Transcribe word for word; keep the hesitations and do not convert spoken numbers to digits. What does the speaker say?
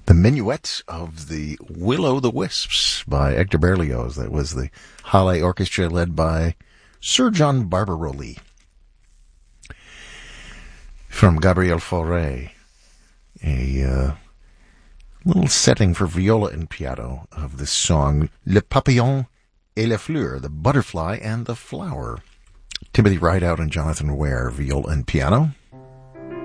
The Minuet of the Will-O'-the-Wisps by Hector Berlioz. That was the Halle Orchestra led by Sir John Barbirolli. From Gabriel Fauré, a uh, little setting for viola and piano of this song, Le Papillon et la Fleur, the butterfly and the flower. Timothy Rideout and Jonathan Ware, viola and piano.